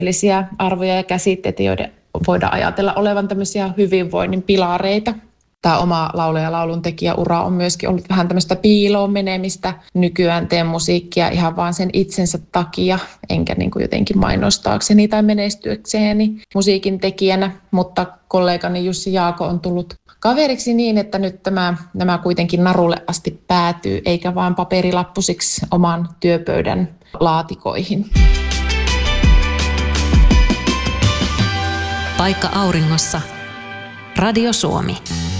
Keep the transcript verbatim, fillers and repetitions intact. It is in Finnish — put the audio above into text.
arvoja ja käsitteitä, joiden voidaan ajatella olevan tämmöisiä hyvinvoinnin pilareita. Tämä oma laulaja- ja lauluntekijäura on myöskin ollut vähän tämmöistä piiloon menemistä. Nykyään teen musiikkia ihan vaan sen itsensä takia, enkä niin kuin jotenkin mainostaakseni tai menestyäkseni musiikin tekijänä. Mutta kollegani Jussi Jaako on tullut kaveriksi niin, että nyt tämä, nämä kuitenkin narulle asti päätyy, eikä vaan paperilappusiksi oman työpöydän laatikoihin. Paikka auringossa. Radio Suomi.